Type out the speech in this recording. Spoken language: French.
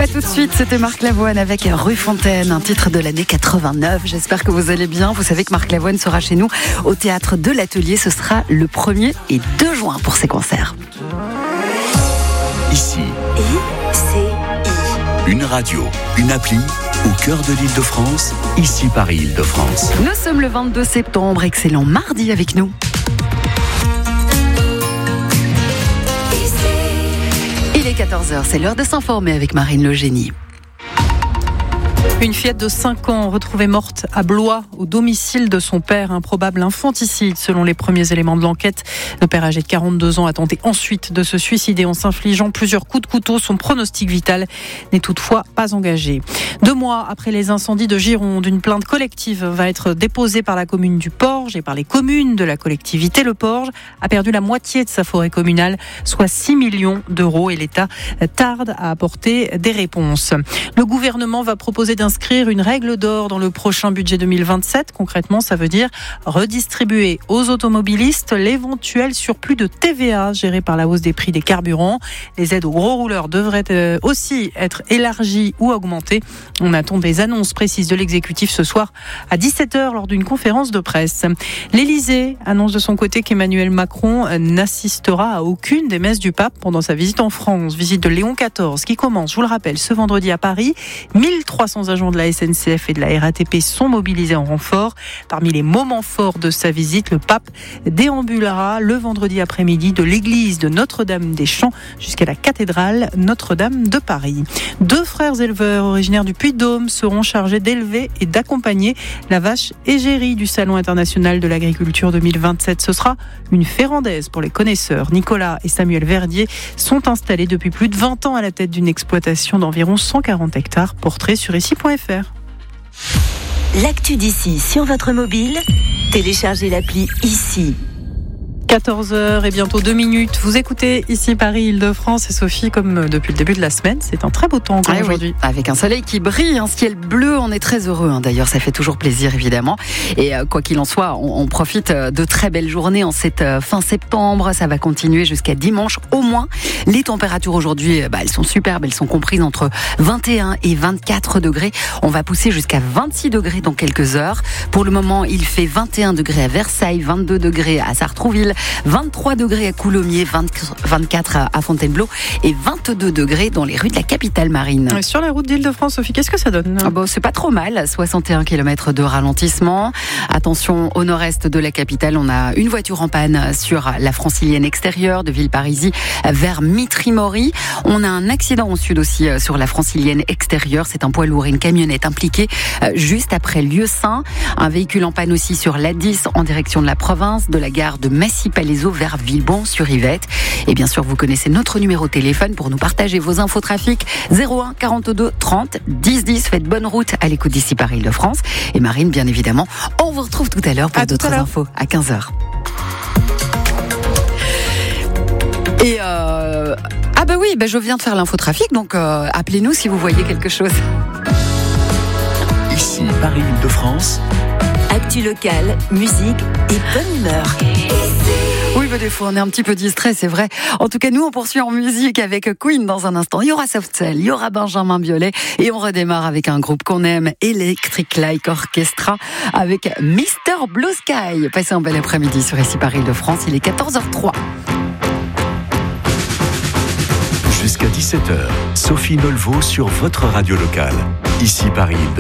Pas tout de suite, c'était Marc Lavoine avec Rue Fontaine, un titre de l'année 89. J'espère que vous allez bien. Vous savez que Marc Lavoine sera chez nous au théâtre de l'Atelier. Ce sera le 1er et 2 juin pour ses concerts. Ici, une radio, une appli au cœur de l'Île-de-France, ici Paris Île-de-France. Nous sommes le 22 septembre, excellent mardi avec nous. Il est 14h, c'est l'heure de s'informer avec Marine Le Génie. Une fillette de 5 ans retrouvée morte à Blois, au domicile de son père. Un probable infanticide, selon les premiers éléments de l'enquête. Le père âgé de 42 ans a tenté ensuite de se suicider en s'infligeant plusieurs coups de couteau. Son pronostic vital n'est toutefois pas engagé. 2 mois après les incendies de Gironde, une plainte collective va être déposée par la commune du Porge et par les communes de la collectivité. Le Porge a perdu la moitié de sa forêt communale, soit 6 millions d'euros, et l'État tarde à apporter des réponses. Le gouvernement va proposer d'inscrire une règle d'or dans le prochain budget 2027. Concrètement, ça veut dire redistribuer aux automobilistes l'éventuel surplus de TVA géré par la hausse des prix des carburants. Les aides aux gros rouleurs devraient aussi être élargies ou augmentées. On attend des annonces précises de l'exécutif ce soir à 17h lors d'une conférence de presse. L'Élysée annonce de son côté qu'Emmanuel Macron n'assistera à aucune des messes du pape pendant sa visite en France. Visite de Léon XIV qui commence, je vous le rappelle, ce vendredi à Paris. 1300 agents de la SNCF et de la RATP sont mobilisés en renfort. Parmi les moments forts de sa visite, le pape déambulera le vendredi après-midi de l'église de Notre-Dame-des-Champs jusqu'à la cathédrale Notre-Dame de Paris. 2 frères éleveurs originaires du Puy-de-Dôme seront chargés d'élever et d'accompagner la vache égérie du Salon international de l'agriculture 2027. Ce sera une férandaise pour les connaisseurs. Nicolas et Samuel Verdier sont installés depuis plus de 20 ans à la tête d'une exploitation d'environ 140 hectares. Portrait sur ici.fr. L'actu d'ici sur votre mobile, téléchargez l'appli Ici. 14h et bientôt 2 minutes. Vous écoutez ici Paris Île-de-France et Sophie, comme depuis le début de la semaine, c'est un très beau temps encore aujourd'hui. Oui, avec un soleil qui brille, un ciel bleu, on est très heureux. D'ailleurs, ça fait toujours plaisir évidemment. Et quoi qu'il en soit, on profite de très belles journées en cette fin septembre. Ça va continuer jusqu'à dimanche au moins. Les températures aujourd'hui, elles sont superbes. Elles sont comprises entre 21 et 24 degrés. On va pousser jusqu'à 26 degrés dans quelques heures. Pour le moment, il fait 21 degrés à Versailles, 22 degrés à Sartrouville, 23 degrés à Coulommiers, 24 à Fontainebleau et 22 degrés dans les rues de la capitale marine. Sur la route d'Île-de-France, Sophie, qu'est-ce que ça donne ? C'est pas trop mal, 61 km de ralentissement. Attention, au nord-est de la capitale, on a une voiture en panne sur la francilienne extérieure de Villeparisis vers Mitry-Mory. On a un accident au sud aussi sur la francilienne extérieure. C'est un poids lourd et une camionnette impliquée juste après Lieu-Saint. Un véhicule en panne aussi sur l'A10 en direction de la province, de la gare de Massy-Palaiseau vers Villebon-sur-Yvette. Et bien sûr, vous connaissez notre numéro de téléphone pour nous partager vos infos trafic. 01 42 30 10 10. Faites bonne route à l'écoute d'ici Paris Île-de-France. Et Marine, bien évidemment, on vous retrouve tout à l'heure pour d'autres infos à 15h. Et je viens de faire l'infotrafic, donc appelez-nous si vous voyez quelque chose. Ici Paris Île-de-France. Actu locale, musique et bonne humeur. Oui, des fois on est un petit peu distrait, c'est vrai. En tout cas, nous on poursuit en musique avec Queen dans un instant. Il y aura Soft Cell, il y aura Benjamin Biolay et on redémarre avec un groupe qu'on aime, Electric Light Orchestra, avec Mr. Blue Sky. Passez un bel après-midi sur ici Paris Île-de-France, il est 14h03. Jusqu'à 17h, Sophie Nolveau sur votre radio locale. Ici Paris Île-de-France.